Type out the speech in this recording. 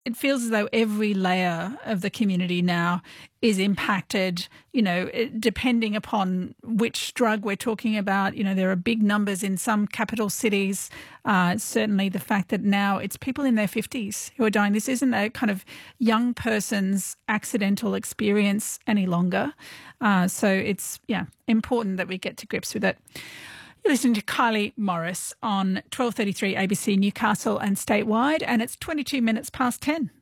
it feels as though every layer of the community now is impacted, depending upon which drug we're talking about. There are big numbers in some capital cities. Certainly the fact that now it's people in their 50s who are dying. This isn't a kind of young person's accidental experience any longer. So it's, important that we get to grips with it. You're listening to Kylie Morris on 12:33 ABC Newcastle and statewide, and it's 22 minutes past 10.